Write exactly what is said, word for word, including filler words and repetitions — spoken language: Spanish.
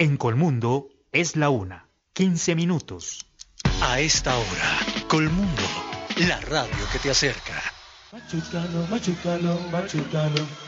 En Colmundo es la una, quince minutos. A esta hora, Colmundo, la radio que te acerca. Machucalo, machucalo, machucalo.